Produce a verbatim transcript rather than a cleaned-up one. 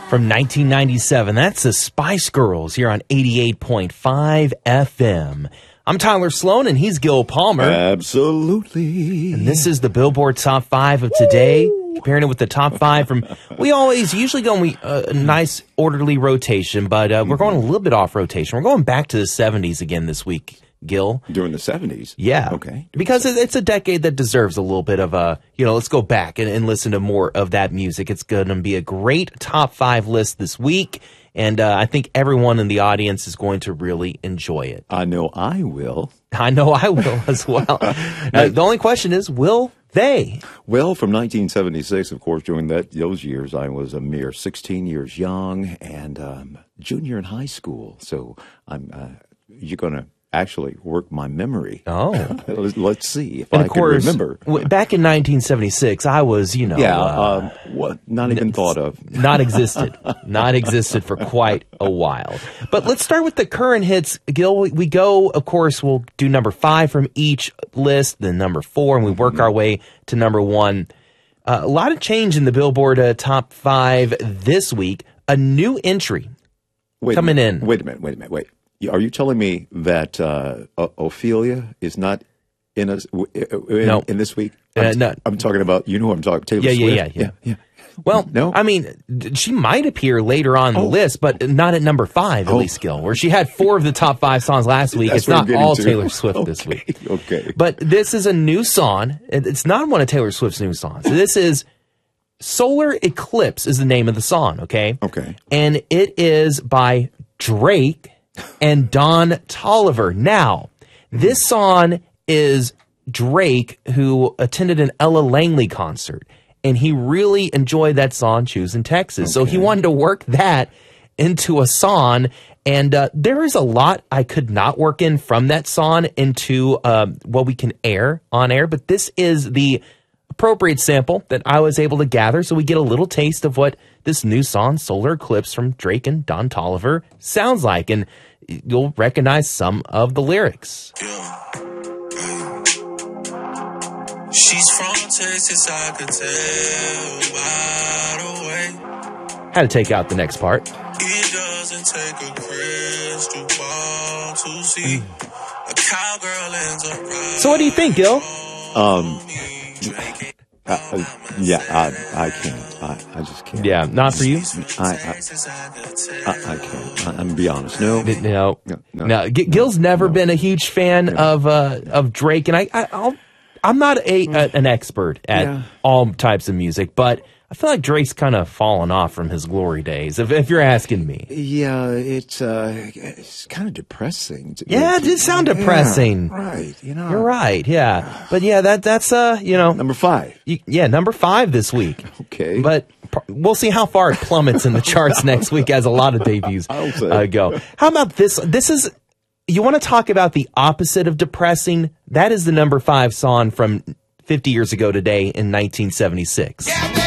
from nineteen ninety-seven. That's the Spice Girls here on eighty-eight point five F M. I'm Tyler Sloan, and he's Gil Palmer. Absolutely. And this is the Billboard Top five of today, Woo! Comparing it with the top five from... We always usually go in we, uh, a nice, orderly rotation, but uh, we're going a little bit off rotation. We're going back to the seventies again this week, Gil. During the seventies? Yeah. Okay. During because it's a decade that deserves a little bit of a, you know, let's go back and, and listen to more of that music. It's going to be a great top five list this week. And uh, I think everyone in the audience is going to really enjoy it. I know I will. I know I will as well. uh, the only question is, will they? Well, from nineteen seventy-six, of course, during that those years, I was a mere sixteen years young and um, junior in high school. So I'm uh, you're going to actually work my memory. Oh. let's, let's see if and I of course, can remember. W- back in nineteen seventy-six, I was, you know. Yeah, uh, um, what? Not even n- thought of. Not existed. Not existed for quite a while. But let's start with the current hits. Gil, we, we go, of course, we'll do number five from each list, then number four, and we work mm-hmm. our way to number one. Uh, a lot of change in the Billboard uh, Top five this week. A new entry wait coming in. in. Wait a minute, wait a minute, wait. Are you telling me that uh, Ophelia is not in us in, no. in this week? Uh, I'm, no. I'm talking about, you know what I'm talking about, Taylor yeah, Swift? Yeah, yeah, yeah. yeah, yeah. Well, no? I mean, she might appear later on oh. the list, but not at number five, at oh. least, Gil, where she had four of the top five songs last week. That's It's not all to. Taylor Swift okay. this week. Okay. But this is a new song. It's not one of Taylor Swift's new songs. This is Solar Eclipse is the name of the song, okay? Okay. And it is by Drake and Don Toliver. Now, this song is Drake, who attended an Ella Langley concert, and he really enjoyed that song, Choosing Texas. Okay. So he wanted to work that into a song, and uh, there is a lot I could not work in from that song into uh, what we can air on air, but this is the appropriate sample that I was able to gather, so we get a little taste of what this new song, Solar Eclipse from Drake and Don Toliver, sounds like, and you'll recognize some of the lyrics. Yeah. She's from Texas, I could tell by the way. Had to take out the next part. It doesn't take a crystal ball to see a cowgirl ends up right. So what do you think, Gil? Um, uh, uh, yeah, I, I can't. I, I just can't. Yeah, not for you? I, I, I, I can't. I, I'm gonna be honest. No, no, no. no. no. G- Gil's never no. been a huge fan no. of uh, of Drake, and I, I I'll, I'm not a, a an expert at yeah. all types of music, but I feel like Drake's kind of fallen off from his glory days, if, if you're asking me. Yeah, it's uh, it's kind of depressing. To, yeah, it did sound depressing. Yeah, right, you know. You're right, yeah. But yeah, that that's, uh, you know. Number five. You, yeah, number five this week. Okay. But we'll see how far it plummets in the charts next week as a lot of debuts uh, go. How about this? This is, you want to talk about the opposite of depressing? That is the number five song from fifty years ago today in nineteen seventy-six. Yeah.